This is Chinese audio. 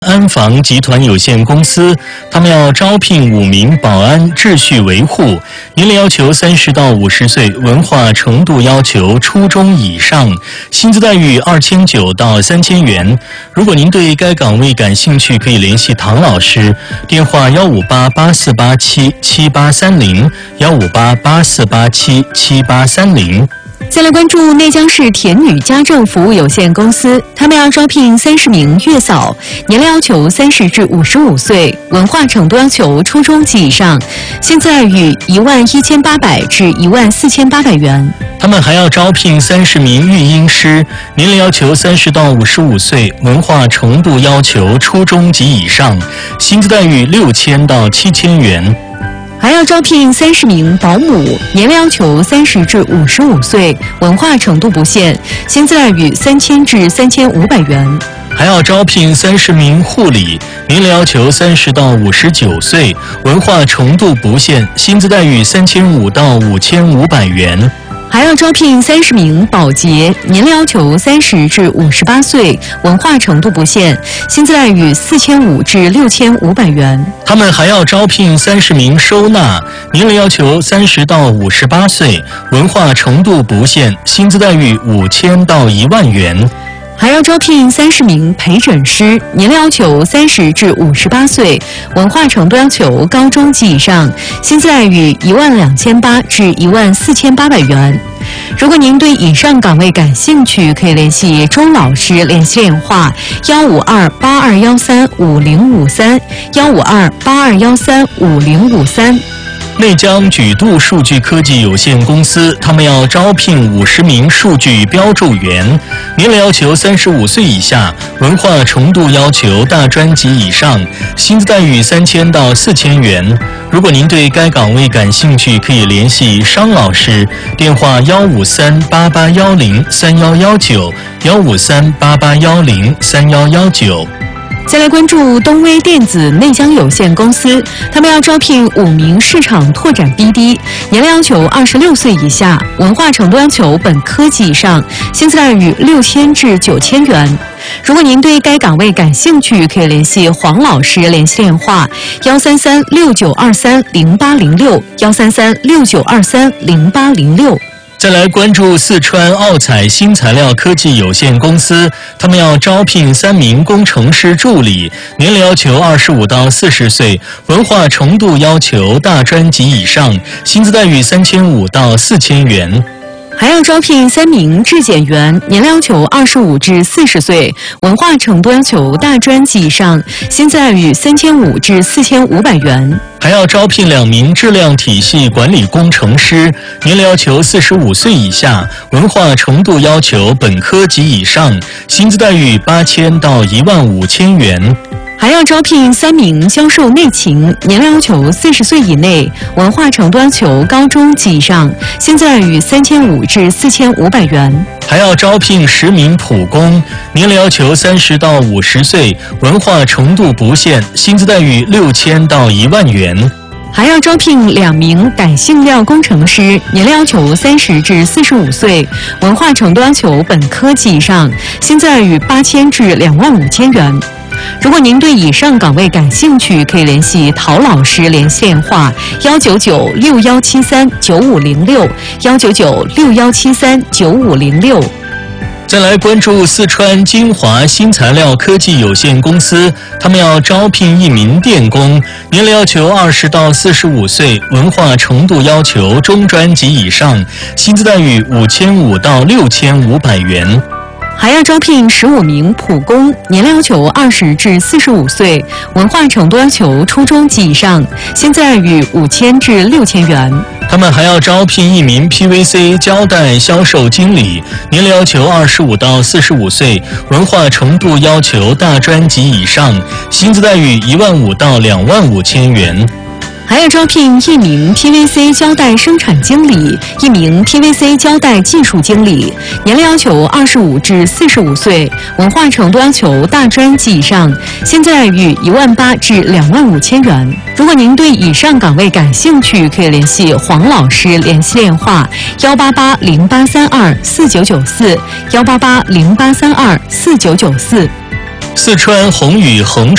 安防集团有限公司，他们要招聘5名保安秩序维护，年龄要求30到50岁，文化程度要求初中以上，薪资待遇2900到3000元。如果您对该岗位感兴趣，可以联系唐老师，电话15884877830，15884877830。 再来关注内江市田女家政服务有限公司，他们要招聘30名月嫂，年龄要求30至55岁，文化程度要求初中及以上，薪资待遇11800至14800元。 他们还要招聘30名育婴师，年龄要求30到55岁，文化程度要求初中及以上，薪资待遇6000到7000元。 还要招聘30名保姆，年龄要求30至55岁，文化程度不限，薪资待遇3000至3500元。 还要招聘30名护理，年龄要求30到59岁，文化程度不限，薪资待遇3500到5500元。 还要招聘30名保洁，年龄要求30至58岁，文化程度不限，薪资待遇4500至6500元。 他们还要招聘30名收纳，年龄要求30到58岁，文化程度不限，薪资待遇5000到10000元。 还要招聘30名陪诊师，年龄要求30至58岁，文化程度要求高中及以上，薪资待遇12800至14800元。如果您对以上岗位感兴趣，可以联系周老师联系电话15282135053，15282135053。 内江举度数据科技有限公司，他们要招聘50名数据标注员，年龄要求35岁以下，文化程度要求大专及以上，薪资待遇3000到4000元。如果您对该岗位感兴趣，可以联系商老师，电话15388103119，15388103119。 再来关注东威电子内江有限公司，他们要招聘5名市场拓展 BD， 年龄要求26岁以下，文化程度要求本科及以上，薪资待遇6000至9000元。如果您对该岗位感兴趣，可以联系黄老师联系电话13369230806，13369230806。 再来关注四川奥彩新材料科技有限公司，他们要招聘3名工程师助理，年龄要求25到40岁，文化程度要求大专及以上，薪资待遇3500到4000元。 还要招聘3名质检员，年龄要求25至40岁，文化程度要求大专及以上，薪资待遇3500至4500元。 还要招聘2名质量体系管理工程师，年龄要求45岁以下，文化程度要求本科及以上，薪资待遇8000到15000元。 还要招聘3名销售内勤，年龄要求40岁以内，文化程度要求高中及以上，薪资待遇3500至4500元。 还要招聘10名普工，年龄要求30到50岁，文化程度不限，薪资待遇6000到10000元。 还要招聘2名改性料工程师，年龄要求30至45岁，文化程度要求本科及以上，薪资待遇8000至25000元。如果您对以上岗位感兴趣，可以联系陶老师联系电话19961739506，19961739506。 再来关注四川金华新材料科技有限公司，他们要招聘1名电工，年龄要求20到45岁，文化程度要求中专及以上，薪资待遇5500到6500元。 还要招聘15名普工，年龄要求20至45岁，文化程度要求初中及以上，薪资待遇5000至6000元。 他们还要招聘1名 PVC 胶带销售经理，年龄要求25到45岁，文化程度要求大专及以上，薪资待遇15000到25000元。 还要招聘1名 PVC 胶带生产经理，1名 PVC 胶带技术经理，年龄要求25至45岁，文化程度要求大专及以上，薪资待遇18000至25000元。如果您对以上岗位感兴趣，可以联系黄老师联系电话18808324994，18808324994。 四川红宇恒